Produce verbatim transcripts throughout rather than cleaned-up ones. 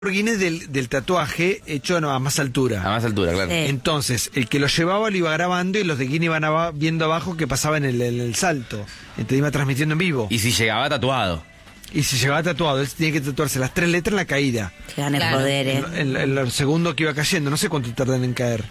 Guinness del, del tatuaje hecho no, a más altura. A más altura, claro. Sí. Entonces, el que lo llevaba lo iba grabando y los de Guinness iban aba- viendo abajo qué pasaba en el, en el salto. Entonces iba transmitiendo en vivo. Y, Y si llegaba tatuado. si llevaba tatuado, él tenía que tatuarse las tres letras en la caída. Que gane Claro. poder, ¿eh? En, en- en el segundo que iba cayendo. No sé cuánto tardan en caer.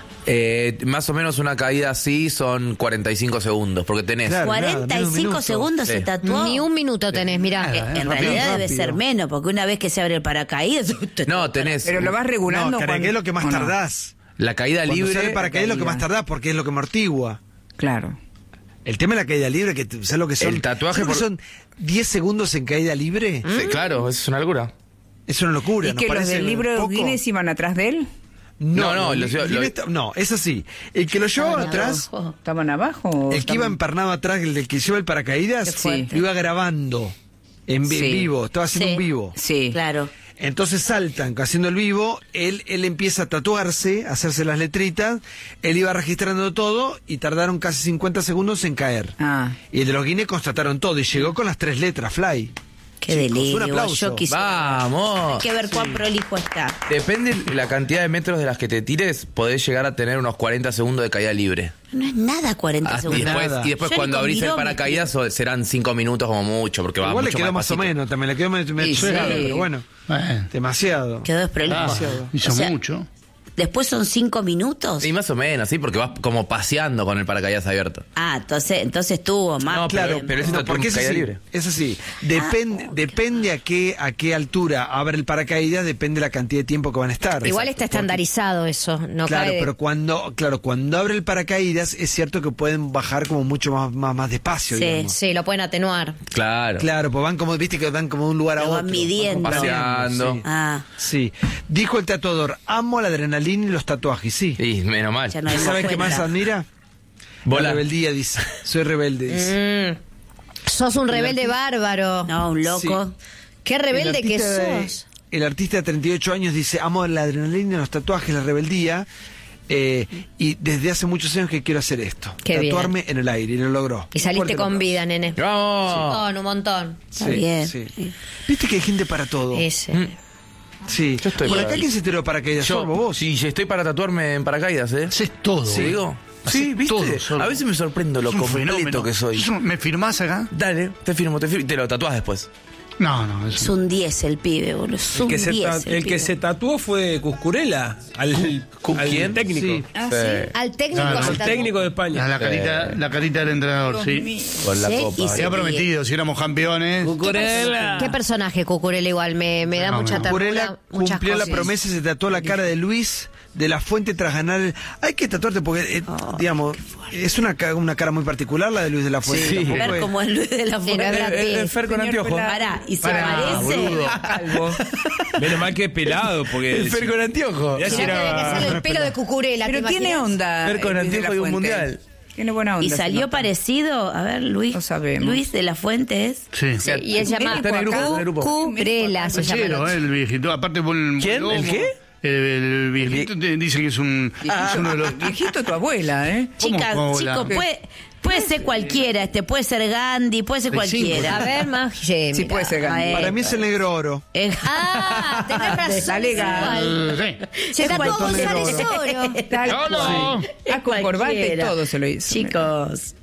Eh, más o menos una caída así son cuarenta y cinco segundos, porque tenés... Claro. cuarenta y nada, menos un cinco minuto. segundos se Sí. tatuó. Ni un minuto tenés, mirá. Eh, Nada, en es realidad rápido, debe rápido. ser menos, porque una vez que se abre el paracaídas... No, tenés Pero lo vas regulando. No, cara, cuando- que es lo que más ¿o no? tardás. la caída Cuando libre... se abre el paracaídas es lo que caída. más tardás porque es lo que amortigua. Claro. El tema de la caída libre, que ¿sabes lo que son? El tatuaje ¿Sabes lo que por- son diez segundos en caída libre? Sí, claro, eso es una locura. Es una locura. ¿Y ¿nos que los parece del libro de poco? Guinness iban atrás de él? No, no, el lo- Guinness lo- está- no, es así. El que lo llevaba atrás, Ojo. ¿Estaban abajo? o el que iba estaban- emparnado atrás, el del que lleva el paracaídas, Qué fuerte. lo iba grabando en vi- Sí. vivo, estaba haciendo Sí. un vivo. Sí. Claro. Entonces saltan haciendo el vivo, él, él empieza a tatuarse, a hacerse las letritas, él iba registrando todo y tardaron casi cincuenta segundos en caer. Ah. Y el de los Guinness constataron todo y llegó con las tres letras, Fly. Qué Chicos, delirio. un aplauso. Yo quisiera... ¡Vamos! Hay que ver cuán prolijo está. Depende de la cantidad de metros de las que te tires, podés llegar a tener unos cuarenta segundos de caída libre. No es nada cuarenta Ah, y segundos. después, Nada. y después Yo ni cuando con abrís el virómetro. paracaídas so- serán cinco minutos como mucho, porque va Igual le mucho quedó más más o despacito. menos, también le quedó medio Y medio llegado, sí. pero bueno, Bueno. demasiado. Quedó desprolijo. Ah, hizo O sea, mucho. Después son cinco minutos. Sí, más o menos, sí, porque vas como paseando con el paracaídas abierto. Ah, entonces, entonces tuvo más. No, Claro, pero- pero ese no, tatuaje porque es caída así, libre. es así. Depende, Ah, depende a qué a qué altura abre el paracaídas, depende de la cantidad de tiempo que van a estar. Igual Exacto. está estandarizado eso. No Claro, cae de- pero cuando, claro, cuando abre el paracaídas es cierto que pueden bajar como mucho más, más, más despacio, Sí. digamos. Sí, lo pueden atenuar. Claro. Claro, pues van como, viste que van como de un lugar a Lo otro. van midiendo. Van Paseando. sí. Ah, Sí. Dijo el tatuador, amo la adrenalina y los tatuajes, sí. Y menos mal. ya no hay ¿Sabes qué más cuenta. admira? Bola. La rebeldía, dice. Soy rebelde, dice. Mm. Sos un rebelde bárbaro. No, un loco. Qué rebelde El que artista de- sos. El artista de treinta y ocho años dice, amo la adrenalina, los tatuajes, la rebeldía, eh, y desde hace muchos años que quiero hacer esto. Qué bien. Tatuarme en el aire, y lo logró. Y saliste Fuerte el con aplauso. vida, nene. Un ¡Vamos! montón, un montón. Está bien. Sí. Viste que hay gente para todo. Ese. Mm. Sí. Yo estoy Por para- acá, ¿quién se tiró para caídas? Yo, Sorbo, vos. sí, yo estoy para tatuarme en paracaídas, ¿eh? Haces todo. ¿Sí? digo? Haces Sí, ¿viste? todo, solo. A veces me sorprendo lo Es un completo fenómeno. que soy. Es un- ¿Me firmás acá? Dale, te firmo, te firmo. Y te lo tatuás después. No, no. Es Es un diez el pibe, boludo. Es El un que, se, diez ta- el el que pibe. se tatuó fue Cuscurella, al, ¿Cu- al quién? técnico. Sí. Ah, Sí. ¿sí? Al técnico No, no, se Al tatuó. técnico de la, España. la carita, la carita del entrenador, sí. Con la Sí, copa. y Se sí. ha prometido, si éramos campeones. Cucurella. ¿Qué personaje, Cucurella? Igual me, me da No, mucha no. ternura. Curela muchas cumplió la cosas. promesa y se tatuó la cara de Luis de la Fuente tras ganar el... Hay que tatuarte porque, eh, digamos, es una, ca- una cara muy particular la de Luis de la Fuente. Sí. Tampoco Ver es- cómo es Luis de la Sí, no es Fuente. Brad El, el Pitt. Fer con anteojos. Pará, y se Pará, aparece. boludo. Calvo. Menos mal que es pelado, porque. El Fer con anteojos. Ya Mirá si que era- debe ser el pelo de Cucurella. ¿te Pero tiene imaginas? onda. Fer con eh, Luis de anteojos la y un Fuente. mundial. Tiene buena onda. Y se salió nota. parecido, a ver, Luis. No sabemos. Luis de la Fuente es. Sí. Sí, y él Está llama en el grupo, está en el grupo. Cucurella. Se llama el Chero, otro. eh, el viejito. Aparte, por el ¿Quién? lomo. ¿El qué? El, el viejito te dice que es un. Es uno de los. Viejito tu abuela, ¿eh? ¿Cómo, Chicas, cómo chicos, la- puede, puede ser cualquiera, este puede ser Gandhi, puede ser veinticinco, cualquiera. A ver, más. Sí, Sí, mira. puede ser Gandhi. Eh, Para mí es el negro oro. Eh, Ah, tenés razón. Dale, es igual. Eh, sí. Se tatuó cualquier González negro. Oro. Tal No, no. cual. Ah, con corbata y cualquiera. todo se lo hizo. Chicos.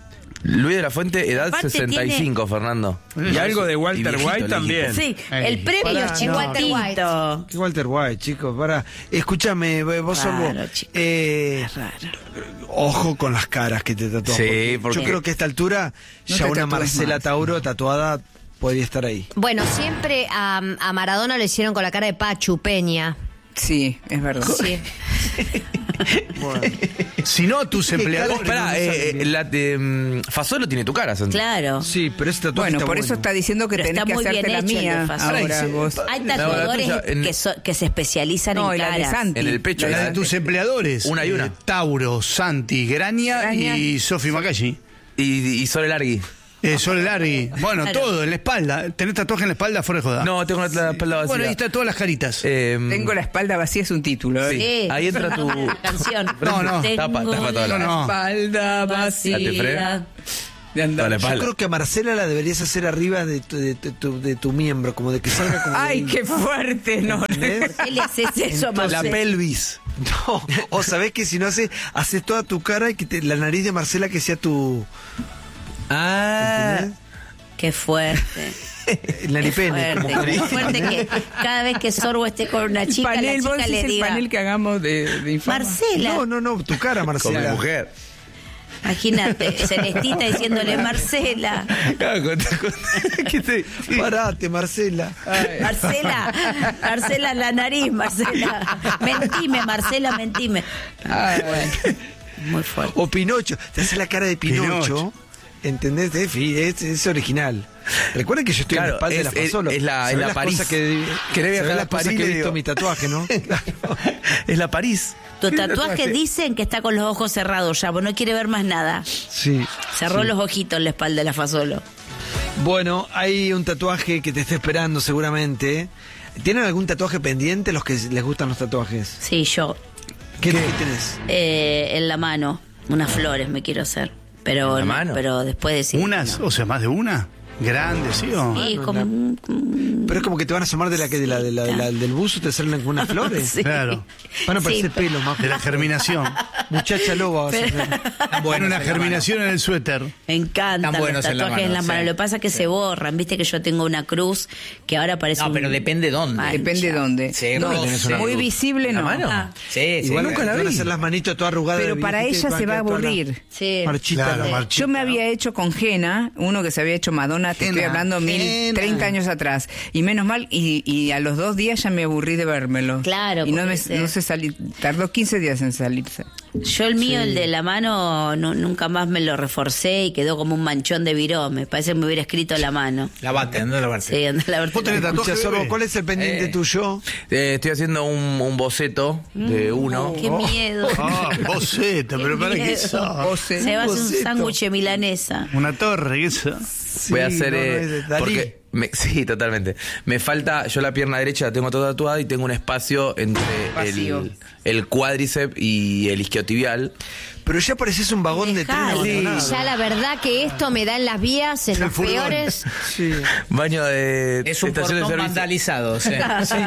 Luis de la Fuente, edad Aparte sesenta y cinco, Fernando. Y algo de Walter Y viejito, White el también. Sí, Ey, el premio pará, es Walter White. chiquitito. ¿Qué Walter White, chicos? Para, escúchame, vos Raro, Sorbo, chico. eh, Es raro. ojo con las caras que te tatuas. Sí, porque porque- yo creo que a esta altura No ya te una tatúes Marcela más. Tauro tatuada podría estar ahí. Bueno, siempre a, a Maradona lo hicieron con la cara de Pachu Peña. Sí, es verdad. Sí. Bueno. Si no, tus empleadores. Pará, eh, eh, la de mm, Fasolo tiene tu cara, Santi. Claro. Sí, pero ese tatuaje Bueno, está por bueno. eso está diciendo que Pero tenés está que muy hacerte bien la hecho el de mía. Fasol. Ahora Sí. vos. Hay la tatuadores tuya, en- que, so- que se especializan No, en y la de caras. Santi. En el pecho. La de tus empleadores. Una y una. Eh, Tauro, Santi, Graña, Graña. y Sofi Macalli. Y, y Sole Largui. Eh, Sol Largui. Bueno, Claro. todo, en la espalda. ¿Tenés tatuaje en la espalda? Fuera de joda. No, tengo la, la espalda vacía. Bueno, ahí está todas las caritas. Eh, Tengo la espalda vacía es un título. ¿eh? Sí. Sí. Ahí entra tu- La canción. No, no. Tengo Tapa- tapa toda la- la No, no. Espalda Date vacía. fre. De andar. Toda la Yo espalda. creo que a Marcela la deberías hacer arriba de tu, de tu- tu- de tu miembro, como de que salga como... Ay, de- qué fuerte, no. ¿entendés? ¿Qué le haces eso, La Marcelo? pelvis. No, o sabés que si no haces, haces toda tu cara y que te- la nariz de Marcela que sea tu... Ah. ¿entendés? Qué fuerte. El naripene. Fuerte, como- qué fuerte que cada vez que Sorbo esté con una chica, Panel, la vos chica decís le el diga, panel que hagamos de, de infama. Marcela. No, no, no, tu cara, Con mi Marcela. mujer. Imagínate, Celestita diciéndole Marcela. Claro, con- con- ¿Qué te- Parate, Marcela. Marcela, Marcela en la nariz, Marcela. Mentime, Marcela, mentime. Ay, Muy fuerte. O Pinocho. Te hace la cara de Pinocho. Pinocho. ¿Entendés? Es, es, es original. Recuerden que yo estoy Claro, en la espalda es- de la es- Fasolo. es la- Se es ven la las París. cosas que, Querés se viajar ven a las cosas París, que he le visto digo. en mi tatuaje, ¿no? Es la París. Tu tatuaje dicen que está con los ojos cerrados ya, vos no quiere ver más nada. Sí. Cerró los ojitos en la espalda de la Fasolo. Bueno, hay un tatuaje que te está esperando seguramente. ¿Tienen algún tatuaje pendiente los que les gustan los tatuajes? Sí, yo. ¿Qué, ¿Qué tenés? Eh, en la mano, unas flores me quiero hacer. Pero, ¿En la mano? pero después de sí. ¿Unas? O sea, más de una. Grande, ¿sí o? Sí, no, como, Pero es como que te van a asomar de la que de la, de la, de la- del buzo, te salen con unas flores. Sí. Claro. Van a parecer Sí, pelos más. De la germinación. Muchacha loba vas a Pero- hacer. Bueno, una germinación en el suéter. Me encantan Están los buenos en la tatuajes en la mano, mano. sí. Lo que pasa es que se borran. Viste que yo tengo una cruz que ahora parece No, un- pero depende dónde. mancha. depende dónde. Sí, No, vos tenés una muy cruz. visible, ¿En la no. mano? Ah. Sí, sí. Igual nunca la te van a vi. hacer las manitos todas arrugadas. Pero de- para ¿viste? ella Va a se va a quedar toda la aburrir. Sí. marchita. Claro, de- marchita. Yo me había hecho con henna, uno que se había hecho Madonna, te estoy Henna, hablando mil, henna. treinta años atrás. Y menos mal, y, y a los dos días ya me aburrí de vérmelo. Claro, Y no, porque me, se- no se salí, tardó quince días en salirse. Yo el mío, el de la mano, no- nunca más me lo reforcé y quedó como un manchón de virón. Me parece que me hubiera escrito la mano. La bate, anda la bate. Sí, anda la ¿Vos tenés verdad. tatuaje, Escucha, Sorbo, bebé? ¿cuál es el pendiente Eh. tuyo? Eh, estoy haciendo un, un boceto de uno. Qué miedo. Ah, boceta, pero para qué miedo. eso. Se va a hacer un boceto. sándwich de milanesa. Una torre, ¿qué eso? Voy a Sí, hacer. no, no, eh, es de Dalí. porque me- sí, totalmente. Me falta. Yo la pierna derecha la tengo toda tatuada y tengo un espacio entre Vacío. el, el cuádriceps y el isquiotibial. Pero ya pareces un vagón de tren Dejalo. abandonado. Ya la verdad que esto me da en las vías, en El los furgón. peores. Sí. Baño de. Es un estación de portón servicio. vandalizado. Sí.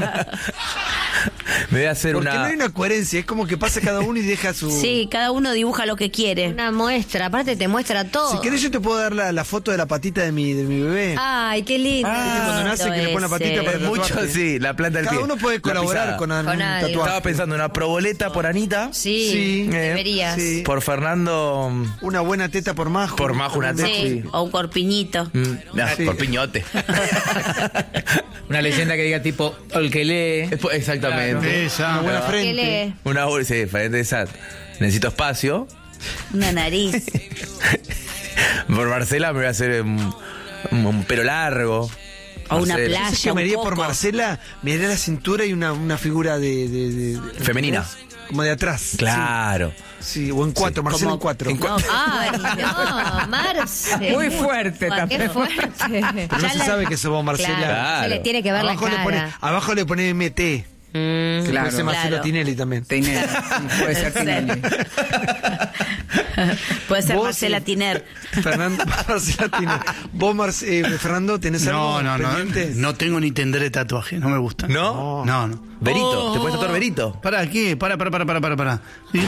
Me voy a hacer Porque una. no hay una coherencia, es como que pasa cada uno y deja su... Sí, cada uno dibuja lo que quiere. Una muestra, aparte te muestra todo. Si querés yo te puedo dar la, la foto de la patita de mi, de mi bebé. Ay, qué lindo. ¿Viste cuando nace que le pone la patita para Es mucho, tatuarte? sí, la planta del Cada pie. uno puede La colaborar pisada. con, algún Con algo. tatuaje. Estaba pensando en una proboleta por Anita. Sí, Sí, eh, deberías. sí. Por Fernando. Una buena teta por Majo. Por Majo, una teta. Sí, o un corpiñito. Mm, nah, Sí. Por piñote. Una leyenda que diga tipo, el que lee. Es po- Exactamente. Esa. Una buena ¿Qué frente. lee? Una sí, frente de esa. Necesito espacio. Una nariz. Por Marcela me voy a hacer un, un- un pelo largo. O una Marcela. playa. ¿Sabes que me un haría por coco. Marcela? Me haría la cintura y una, una figura de, de- de- de- Femenina. Como de atrás. Claro. Sí, sí, o en cuatro, Marcela Como- en cuatro. en cua- No, Ay, no, Marce. Muy fuerte Qué también. fuerte. Pero no se sabe que sos vos, Marcela. Claro, se le tiene que ver abajo, la le pone, cara. abajo le pone M T. Mm, Claro. Puede ser Marcelo Claro. Tinelli también. Tinelli. Puede ser Tinelli. Puede ser Vos, Marcela eh, Tiner. Fernando, Marcela Tinelli. ¿Vos, Marce- eh, Fernando, tenés No, algo no, no. pendiente? No tengo ni tendré tatuaje, no me gusta. ¿No? No, no. Verito. ¿Te puedes tatuar Verito? ¿Para qué? Para, para, para, para, para, para.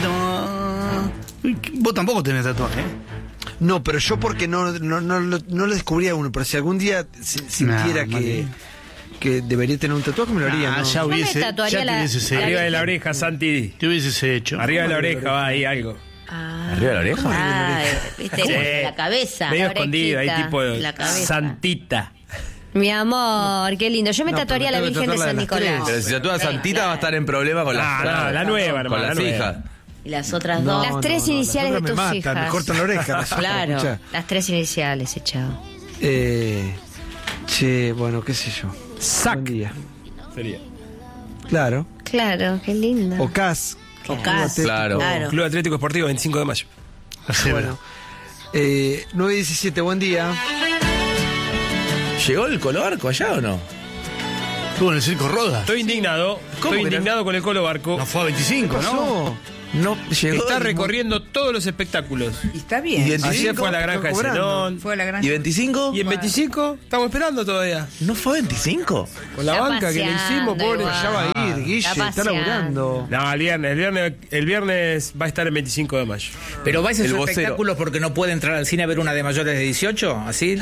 Vos tampoco tenés tatuaje, ¿eh? No, pero yo porque no, no, no, lo- no lo descubría uno, pero si algún día si- sintiera No, que, María. que debería tener un tatuaje, me lo haría, Ah, ¿no? ya Yo me hubiese, tatuaría ya te la- hubieses la- hecho. Arriba de la oreja, Santi. Te hubieses hecho. Arriba de la oreja va ahí algo. Arriba de la oreja. Ah, viste, Sí. la cabeza. Medio la escondido, ahí orejita, tipo la cabeza. Santita. Mi amor, qué lindo. Yo me No, tatuaría pero la tengo que Virgen de tatuarla San de las Nicolás. Pero si tatúa Santita va a estar en problema con las, Ah, no, la nueva, hermano, con la las nueva. hijas. Y las otras No, dos. Las no, tres no, iniciales las de otras tus me matan, hijas. me cortan la oreja. las- Claro. escuchá. Las tres iniciales, echado. Eh, che, bueno, qué sé yo. Sac. Buen día. Sería. Claro. Claro, qué lindo. O Cas. O Cas. Claro. Claro. Club Atlético Esportivo, veinticinco de mayo. Bueno. Eh, nueve diecisiete, buen día. ¿Llegó el Colo Barco allá o no? Estuvo en el circo Roda. Estoy indignado. ¿Cómo Estoy que no? indignado con el Colo Barco. No fue a veinticinco, ¿Qué ¿no? pasó? No llegó. Está el- recorriendo todos los espectáculos. Y está Y bien. veinticinco, Ayer fue a la granja de está cobrando. Zenón. Fue a la gran... ¿Y veinticinco? Y en veinticinco estamos esperando todavía. ¿No fue veinticinco? Con la Está banca que le hicimos, paseando pobre. igual. Ya va a ir, Guille, Está está, paseando. laburando. No, el viernes, el viernes, el viernes va a estar el veinticinco de mayo. Pero vais a El esos vocero. espectáculos porque no puede entrar al cine a ver una de mayores de dieciocho, ¿así?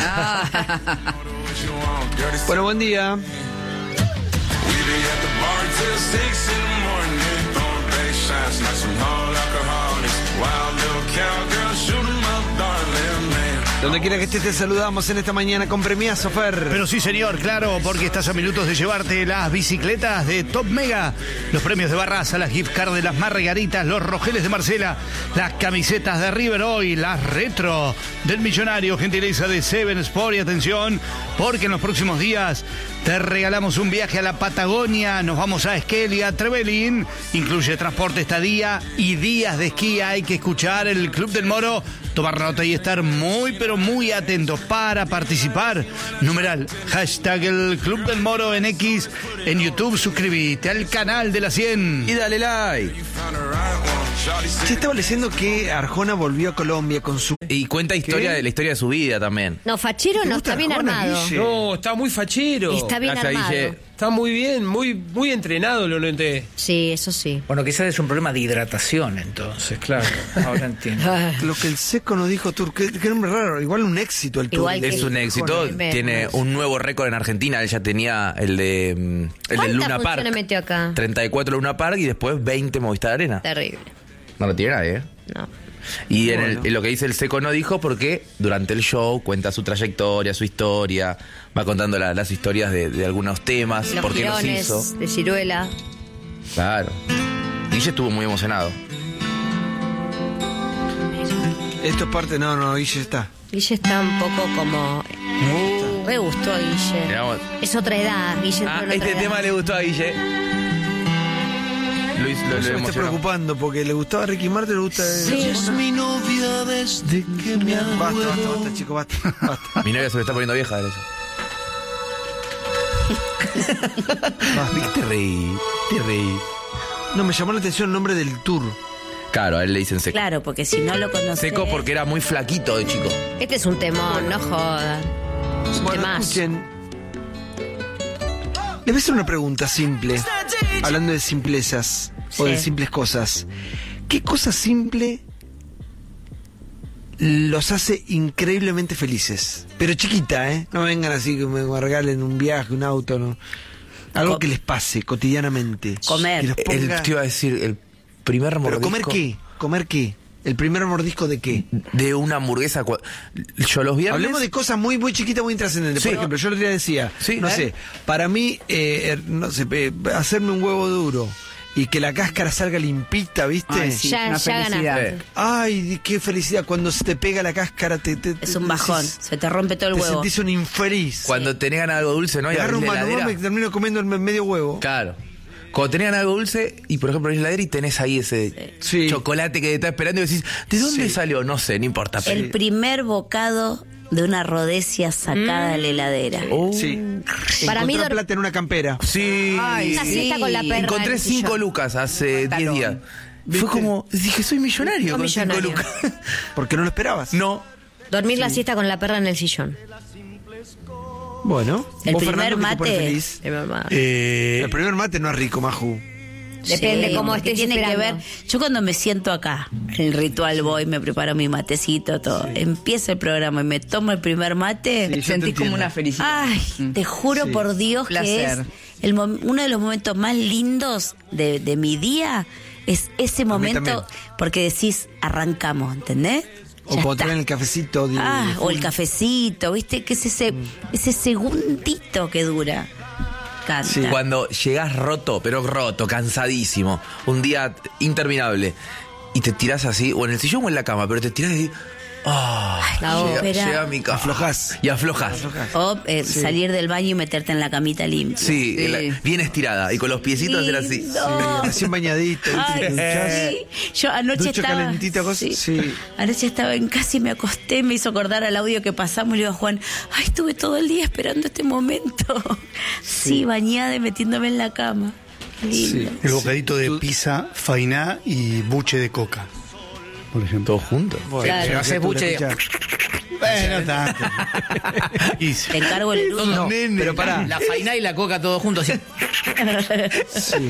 Bueno, buen día. Donde quiera que estés, te saludamos en esta mañana con premiazo, Fer. Pero sí, señor, claro, porque estás a minutos de llevarte las bicicletas de Top Mega, los premios de Barraza, las gift cards de las Margaritas, los rogeles de Marcela, las camisetas de River Hoy, las retro del Millonario, gentileza de Seven Sport. Y atención, porque en los próximos días te regalamos un viaje a la Patagonia, nos vamos a Esquel a Trevelin, incluye transporte, estadía y días de esquí. Hay que escuchar el Club del Moro, tomar nota y estar muy, pero muy atentos para participar. Numeral, hashtag el Club del Moro en X, en YouTube, suscríbete al canal de la cien. Y dale like. Se estaba leyendo que Arjona volvió a Colombia con su... Y cuenta historia ¿Qué? de la historia de su vida también. No, fachero ¿Te no, gusta está bien Arjona, armado. Guille? No, está muy fachero. Está bien Gracias, armado. Guille. Está muy bien, muy, muy entrenado, lo noté. Sí, eso sí. Bueno, quizás es un problema de hidratación, entonces, claro. Ahora entiendo. Lo que el seco nos dijo Tour, qué, qué nombre raro, igual un éxito el Tour. Igual que- Es un éxito, Arjona. tiene un nuevo récord en Argentina. Él ya tenía el de mm, el del ¿Cuántas Luna Park. funciones metió acá? treinta y cuatro Luna Park y después veinte Movistar Arena. Terrible. No lo tiene nadie, ¿eh? No. Y en, el- en lo que dice el seco no dijo porque durante el show cuenta su trayectoria, su historia, va contando la- las historias de, de algunos temas, Los por qué los girones hizo. de ciruela. Claro. Guille estuvo muy emocionado. Esto es parte, no, no, Guille está. Guille está un poco como... Me gustó a Guille. Mirá vos. Es otra edad, Guille. Ah, entró en otra este edad. tema le gustó a Guille. Luis lo, Yo lo me estoy emocionó. preocupando porque le gustaba a Ricky Martin, le gusta... Sí. mi novia desde que me Basta, basta, basta, chico, basta, basta. Mi novia se me está poniendo vieja de eso. ¿Viste? Te reí, te reí. No, me llamó la atención el nombre del tour. Claro, a él le dicen seco. Claro, porque si no lo conoces... Seco porque era muy flaquito de chico. Este es un temón, no jodan. Es un Bueno, temazo. escuchen. Les voy a hacer una pregunta simple. Hablando de simplezas o de Sí. simples cosas. ¿Qué cosa simple los hace increíblemente felices? Pero chiquita, ¿eh? No vengan así que me regalen un viaje, un auto, no. Algo Co- que les pase cotidianamente. Comer. Que los ponga- El, te iba a decir, el primer ¿Pero mordisco comer qué? ¿Comer qué? ¿El primer mordisco de qué? de una hamburguesa. cua- Yo los viernes... Hablemos de cosas muy muy chiquitas, muy intrascendentes. Sí. Por ejemplo, yo el otro día decía, Sí, no ¿eh? sé, para mí, eh, er- no sé, eh, hacerme un huevo duro y que la cáscara salga limpita, ¿viste? Ay, sí, Ya- una ya felicidad. ganaste. Ay, qué felicidad cuando se te pega la cáscara, te, te- Es te- un bajón, decís- se te rompe todo el te huevo. sentís un infeliz. Cuando te negan algo dulce, ¿no? Y Agarro un abrís la manual, heladera. me termino comiendo el me- medio huevo. Claro. Cuando tenían algo dulce y, por ejemplo, abrís la heladera y tenés ahí ese Sí. chocolate que te está esperando y decís, ¿de dónde Sí. salió? No sé, no importa. El primer bocado de una rodecia sacada de la heladera. Oh. Sí. Para mí Encontrar dor- plata en una campera. Sí. Ay, Una sí. siesta con la perra. en Encontré el cinco sillón. lucas hace diez Pantalón. días. Fue como, dije, soy millonario No con cinco millonario. lucas. Porque no lo esperabas. No. Dormir la siesta con la perra en el sillón. Bueno. El vos, primer Fernando, ¿qué te pone mate. feliz? De mamá. El primer mate no es rico, Maju. Depende Sí, cómo porque estés tiene que ver. esperando. Yo cuando me siento acá, el ritual voy, me preparo mi matecito, todo. Empieza el programa y me tomo el primer mate. Sí, yo te Sentí como entiendo. una felicidad. Ay, te juro Sí. por Dios que Placer. es el mom- uno de los momentos más lindos de, de mi día. Es ese momento también. porque decís, arrancamos, ¿entendés? O Ya cuando te está. ven el cafecito. de- Ah, de o el full. cafecito, ¿viste? Que es ese, ese segundito que dura. Canta. Sí. Cuando llegás roto, pero roto, cansadísimo, un día interminable, y te tirás así, o en el sillón o en la cama, pero te tirás y... Ah, La llega, ópera. llega mi casa. Aflojás. Y aflojas. O eh, salir del baño y meterte en la camita limpia. Sí, Sí. la- bien estirada y con los piecitos era así. Lindo. Recién bañadito. ¿viste? Ay, Te duchás. sí. Yo anoche Ducha estaba. calentita, cosa- sí. Anoche estaba en casa y me acosté, me hizo acordar al audio que pasamos. Le digo a Juan, ay, estuve todo el día esperando este momento. Sí, bañada y metiéndome en la cama. Sí. El bocadito de pizza, fainá y buche de coca, por ejemplo. Todos juntos. Bueno, Claro. Pero haces buche de- escuchá. Bueno, tanto. Y- Te encargo el erudo. No, pero pará. La fainá y la coca todos juntos. así. Sí.